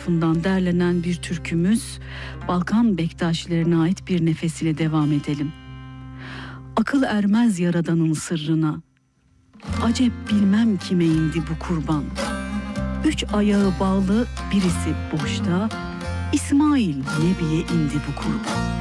tarafından derlenen bir türkümüz, Balkan Bektaşilerine ait bir nefes ile devam edelim. Akıl ermez yaradanın sırrına, acep bilmem kime indi bu kurban. 3 ayağı bağlı, birisi boşta, İsmail Nebi'ye indi bu kurban.